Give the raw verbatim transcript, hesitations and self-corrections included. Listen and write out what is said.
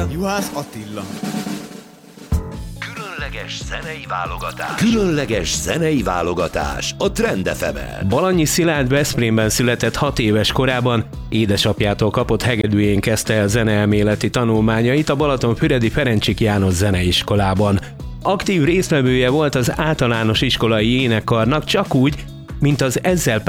hangja Juhász Attila. Különleges zenei válogatás. Különleges zenei válogatás a Trend ef emen. Balanyi Szilárd Veszprémben született hat éves korában, édesapjától kapott hegedűjén kezdte el zeneelméleti tanulmányait a Balatonfüredi Ferencsik János Zeneiskolában. Aktív résztvevője volt az általános iskolai énekkarnak, csak úgy, mint az ezzel